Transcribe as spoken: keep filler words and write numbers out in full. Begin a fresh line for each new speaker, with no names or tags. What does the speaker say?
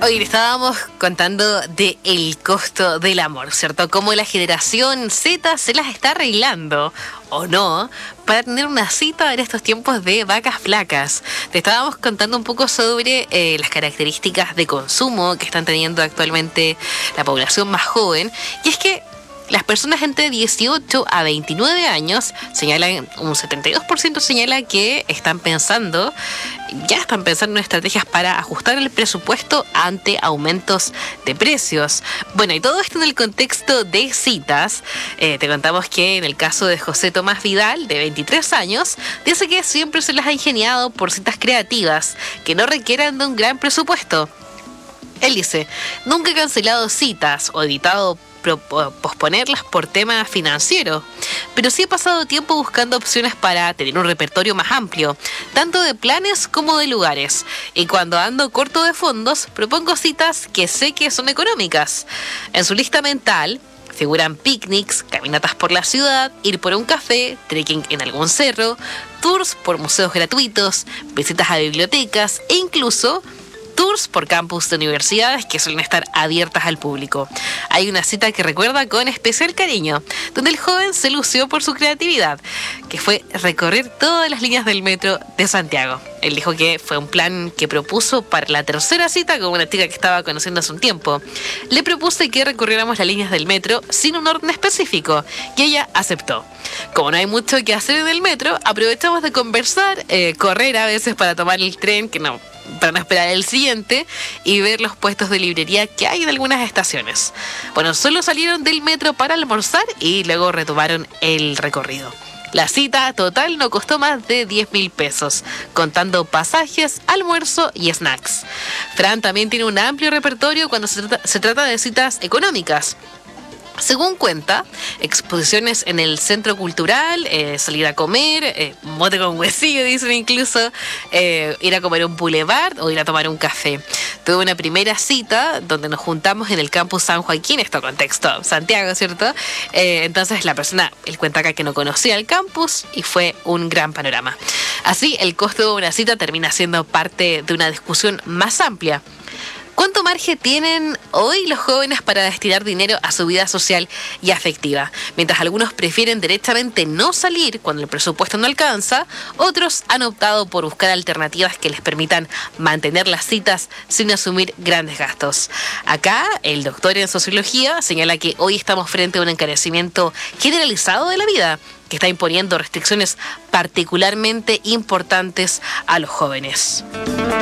Hoy le estábamos contando de el costo del amor, ¿cierto? Cómo la generación Z se las está arreglando, o no, para tener una cita en estos tiempos de vacas flacas. Te estábamos contando un poco sobre eh, las características de consumo que están teniendo actualmente la población más joven, y es que las personas entre dieciocho a veintinueve años señalan, un setenta y dos por ciento señala que están pensando, ya están pensando en estrategias para ajustar el presupuesto ante aumentos de precios. Bueno, y todo esto en el contexto de citas. Eh, te contamos que en el caso de José Tomás Vidal, de veintitrés años, dice que siempre se las ha ingeniado por citas creativas que no requieran de un gran presupuesto. Él dice, nunca he cancelado citas o evitado posponerlas por tema financiero, pero sí he pasado tiempo buscando opciones para tener un repertorio más amplio, tanto de planes como de lugares, y cuando ando corto de fondos, propongo citas que sé que son económicas. En su lista mental figuran picnics, caminatas por la ciudad, ir por un café, trekking en algún cerro, tours por museos gratuitos, visitas a bibliotecas e incluso tours por campus de universidades que suelen estar abiertas al público. Hay una cita que recuerda con especial cariño, donde el joven se lució por su creatividad, que fue recorrer todas las líneas del metro de Santiago. Él dijo que fue un plan que propuso para la tercera cita con una chica que estaba conociendo hace un tiempo. Le propuse que recorriéramos las líneas del metro sin un orden específico, y ella aceptó. Como no hay mucho que hacer en el metro, aprovechamos de conversar, eh, correr a veces para tomar el tren, que no... para no esperar el siguiente, y ver los puestos de librería que hay en algunas estaciones. Bueno, solo salieron del metro para almorzar y luego retomaron el recorrido. La cita total no costó más de diez mil pesos, contando pasajes, almuerzo y snacks. Fran también tiene un amplio repertorio cuando se trata, se trata de citas económicas. Según cuenta, exposiciones en el centro cultural, eh, salir a comer, eh, mote con huesillo, dicen incluso, eh, ir a comer un boulevard o ir a tomar un café. Tuve una primera cita donde nos juntamos en el campus San Joaquín, esto contexto Santiago, ¿cierto? Eh, entonces la persona, él cuenta acá que no conocía el campus y fue un gran panorama. Así, el costo de una cita termina siendo parte de una discusión más amplia. ¿Cuánto margen tienen hoy los jóvenes para destinar dinero a su vida social y afectiva? Mientras algunos prefieren directamente no salir cuando el presupuesto no alcanza, otros han optado por buscar alternativas que les permitan mantener las citas sin asumir grandes gastos. Acá, el doctor en sociología señala que hoy estamos frente a un encarecimiento generalizado de la vida, que está imponiendo restricciones particularmente importantes a los jóvenes.